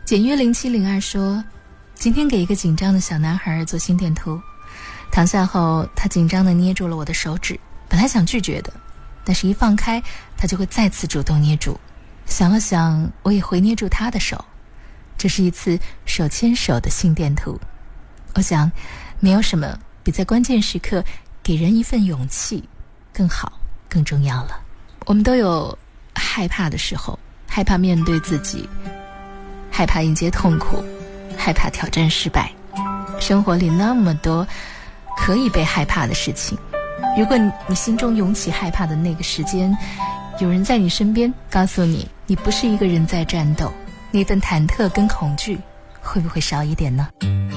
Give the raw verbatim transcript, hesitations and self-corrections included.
简约零七零二说，今天给一个紧张的小男孩做心电图，躺下后他紧张地捏住了我的手指，本来想拒绝的，但是一放开他就会再次主动捏住。想了想，我也回捏住他的手，这是一次手牵手的心电图。我想没有什么比在关键时刻给人一份勇气更好更重要了。我们都有害怕的时候，害怕面对自己，害怕迎接痛苦，害怕挑战失败。生活里那么多可以被害怕的事情，如果你心中涌起害怕的那个时间，有人在你身边告诉你，你不是一个人在战斗，那份忐忑跟恐惧会不会少一点呢？